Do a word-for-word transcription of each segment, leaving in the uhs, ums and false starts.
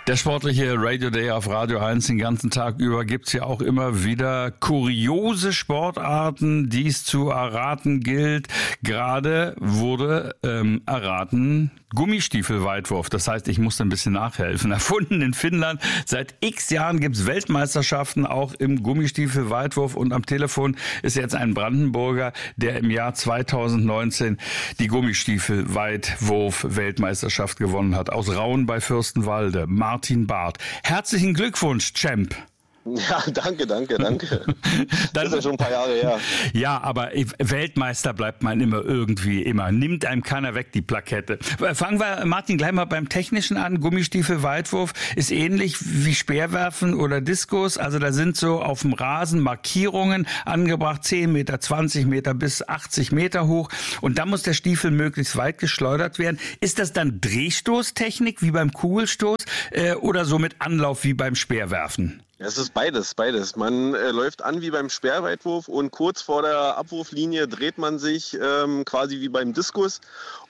Der sportliche Radio Day auf Radio eins den ganzen Tag über gibt's ja auch immer wieder kuriose Sportarten, die es zu erraten gilt. Gerade wurde ähm, erraten Gummistiefelweitwurf. Das heißt, ich musste ein bisschen nachhelfen. Erfunden in Finnland. Seit x Jahren gibt's Weltmeisterschaften auch im Gummistiefelweitwurf. Und am Telefon ist jetzt ein Brandenburger, der im Jahr zweitausendneunzehn die Gummistiefelweitwurf-Weltmeisterschaft gewonnen hat. Aus Rauen bei Fürstenwalde. Martin Barth. Herzlichen Glückwunsch, Champ. Ja, danke, danke, danke. Das ist ja schon ein paar Jahre her. Ja, aber Weltmeister bleibt man immer irgendwie immer. Nimmt einem keiner weg, die Plakette. Fangen wir, Martin, gleich mal beim Technischen an. Gummistiefel-Weitwurf ist ähnlich wie Speerwerfen oder Diskus. Also da sind so auf dem Rasen Markierungen angebracht, zehn Meter, zwanzig Meter bis achtzig Meter hoch. Und da muss der Stiefel möglichst weit geschleudert werden. Ist das dann Drehstoßtechnik wie beim Kugelstoß äh, oder so mit Anlauf wie beim Speerwerfen? Ja, es ist beides, beides. Man äh, läuft an wie beim Speerweitwurf und kurz vor der Abwurflinie dreht man sich ähm, quasi wie beim Diskus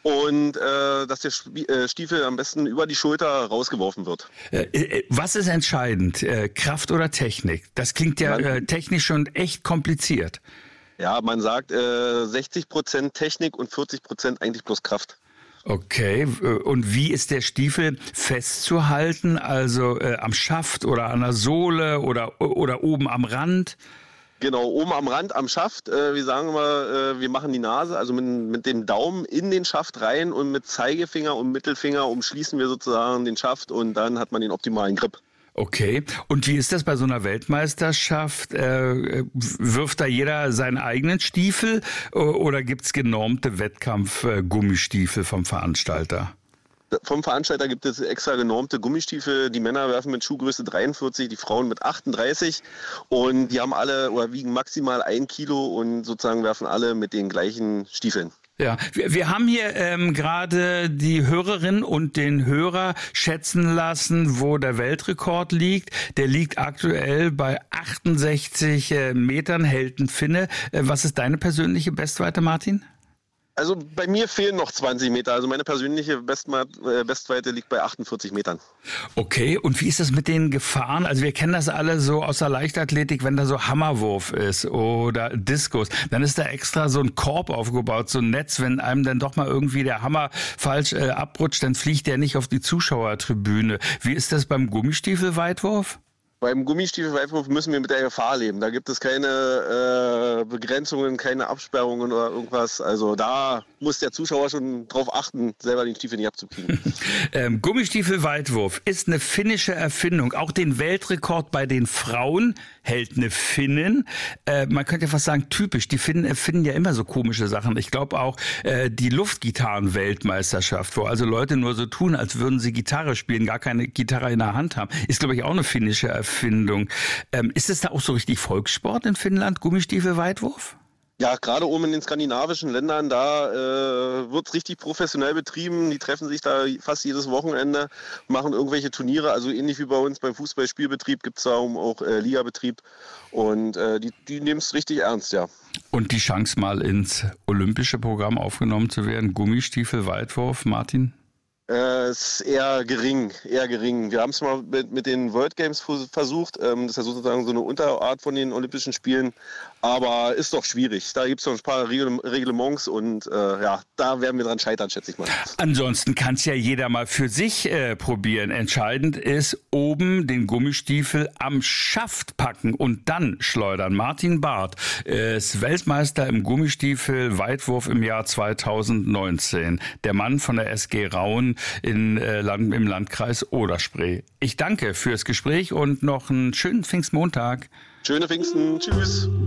und äh, dass der Stiefel am besten über die Schulter rausgeworfen wird. Äh, was ist entscheidend? Äh, Kraft oder Technik? Das klingt ja äh, technisch schon echt kompliziert. Ja, man sagt äh, sechzig Prozent Technik und vierzig Prozent eigentlich bloß Kraft. Okay, und wie ist der Stiefel festzuhalten? Also äh, am Schaft oder an der Sohle oder, oder oben am Rand? Genau, oben am Rand, am Schaft. Äh, wir sagen immer, äh, wir machen die Nase, also mit, mit dem Daumen in den Schaft rein und mit Zeigefinger und Mittelfinger umschließen wir sozusagen den Schaft und dann hat man den optimalen Grip. Okay. Und wie ist das bei so einer Weltmeisterschaft? Äh, wirft da jeder seinen eigenen Stiefel oder gibt's genormte Wettkampf-Gummistiefel vom Veranstalter? Vom Veranstalter gibt es extra genormte Gummistiefel. Die Männer werfen mit Schuhgröße dreiundvierzig, die Frauen mit achtunddreißig. Und die haben alle oder wiegen maximal ein Kilo und sozusagen werfen alle mit den gleichen Stiefeln. Ja, wir, wir haben hier ähm, gerade die Hörerin und den Hörer schätzen lassen, wo der Weltrekord liegt. Der liegt aktuell bei achtundsechzig äh, Metern, hält ein Finne. Äh, was ist deine persönliche Bestweite, Martin? Also bei mir fehlen noch zwanzig Meter. Also meine persönliche Bestweite liegt bei achtundvierzig Metern. Okay, und wie ist das mit den Gefahren? Also wir kennen das alle so aus der Leichtathletik, wenn da so Hammerwurf ist oder Diskus. Dann ist da extra so ein Korb aufgebaut, so ein Netz. Wenn einem dann doch mal irgendwie der Hammer falsch äh, abrutscht, dann fliegt der nicht auf die Zuschauertribüne. Wie ist das beim Gummistiefelweitwurf? Beim Gummistiefelweitwurf müssen wir mit der Gefahr leben. Da gibt es keine äh, Begrenzungen, keine Absperrungen oder irgendwas. Also da muss der Zuschauer schon drauf achten, selber den Stiefel nicht abzukriegen. ähm, Gummistiefelweitwurf ist eine finnische Erfindung. Auch den Weltrekord bei den Frauen hält eine Finnin. Äh, man könnte ja fast sagen, typisch. Die Finnen erfinden ja immer so komische Sachen. Ich glaube auch äh, die Luftgitarren-Weltmeisterschaft, wo also Leute nur so tun, als würden sie Gitarre spielen, gar keine Gitarre in der Hand haben, ist, glaube ich, auch eine finnische Erfindung. Erfindung. Ähm, ist es da auch so richtig Volkssport in Finnland, Gummistiefelweitwurf? Ja, gerade oben in den skandinavischen Ländern, da äh, wird es richtig professionell betrieben. Die treffen sich da fast jedes Wochenende, machen irgendwelche Turniere. Also ähnlich wie bei uns beim Fußballspielbetrieb gibt es da auch äh, Ligabetrieb. Und äh, die, die nehmen es richtig ernst, ja. Und die Chance mal ins olympische Programm aufgenommen zu werden, Gummistiefelweitwurf, Martin? Äh, ist eher gering, eher gering. Wir haben es mal mit, mit den World Games versucht. Ähm, das ist ja sozusagen so eine Unterart von den Olympischen Spielen. Aber ist doch schwierig. Da gibt es noch ein paar Reglements und äh, ja, da werden wir dran scheitern, schätze ich mal. Ansonsten kann es ja jeder mal für sich äh, probieren. Entscheidend ist, oben den Gummistiefel am Schaft packen und dann schleudern. Martin Barth ist Weltmeister im Gummistiefel-Weitwurf im Jahr zweitausendneunzehn. Der Mann von der S G Rauen in, äh, Land, im Landkreis Oder-Spree. Ich danke fürs Gespräch und noch einen schönen Pfingstmontag. Schöne Pfingsten. Tschüss.